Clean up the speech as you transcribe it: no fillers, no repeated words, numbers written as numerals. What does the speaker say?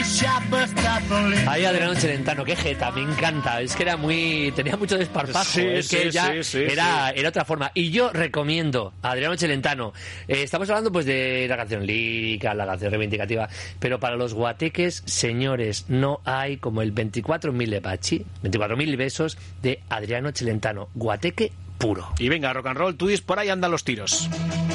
Ahí Adriano Celentano, qué jeta, me encanta. Es que tenía mucho desparpajo. Sí, es que era sí. otra forma. Y yo recomiendo a Adriano Celentano. Estamos hablando pues de la canción lírica, la canción reivindicativa, pero para los guateques, señores, no hay como el 24.000 de Pachi, 24.000 besos de Adriano Celentano. Guateque puro. Y venga, rock and roll, tú dices por ahí andan los tiros.